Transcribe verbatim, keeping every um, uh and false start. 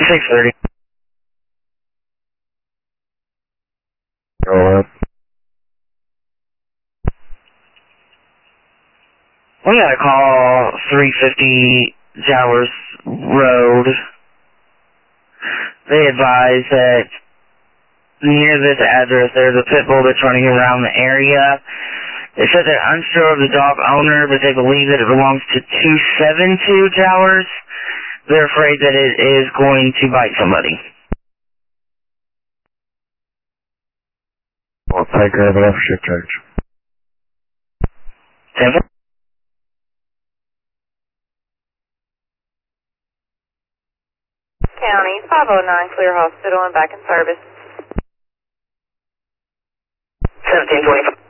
six thirty. Roll up. We got a call three fifty Jowers Road. They advise that near this address there's a pit bull that's running around the area. They said they're unsure of the dog owner, but they believe that it belongs to two seven two Jowers. They're afraid that it is going to bite somebody. Well, take care of it after shift change. Temple? County, five oh nine Clear Hospital and back in service. seventeen twenty-five.